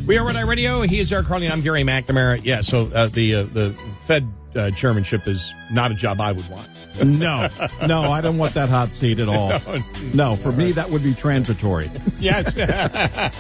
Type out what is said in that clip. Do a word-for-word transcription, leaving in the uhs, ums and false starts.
We are Red Eye Radio. He is Eric Carly. I'm Gary McNamara. Yeah, so uh, the uh, the Fed uh, chairmanship is not a job I would want. No, no, I don't want that hot seat at all. No, no, for me, that would be transitory. Yes.